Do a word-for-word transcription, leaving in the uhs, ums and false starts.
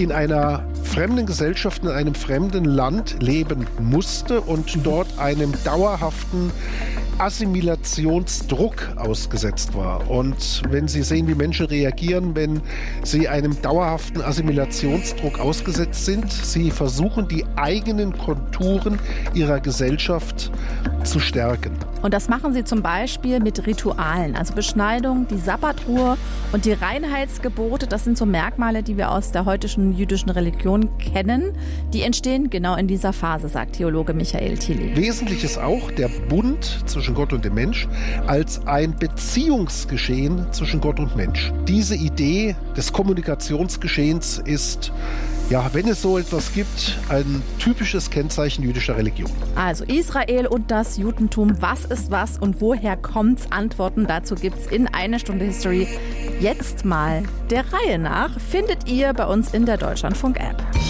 in einer fremden Gesellschaft, in einem fremden Land leben musste und dort einem dauerhaften Assimilationsdruck ausgesetzt war. Und wenn Sie sehen, wie Menschen reagieren, wenn sie einem dauerhaften Assimilationsdruck ausgesetzt sind, sie versuchen, die eigenen Konturen ihrer Gesellschaft zu stärken. Und das machen sie zum Beispiel mit Ritualen, also Beschneidung, die Sabbatruhe und die Reinheitsgebote. Das sind so Merkmale, die wir aus der heutigen jüdischen Religion kennen. Die entstehen genau in dieser Phase, sagt Theologe Michael Tilly. Wesentlich ist auch der Bund zwischen Gott und dem Mensch als ein Beziehungsgeschehen zwischen Gott und Mensch. Diese Idee des Kommunikationsgeschehens ist, ja, wenn es so etwas gibt, ein typisches Kennzeichen jüdischer Religion. Also Israel und das Judentum, was ist was und woher kommt's? Antworten dazu gibt's in Eine Stunde History jetzt mal der Reihe nach. Findet ihr bei uns in der Deutschlandfunk-App.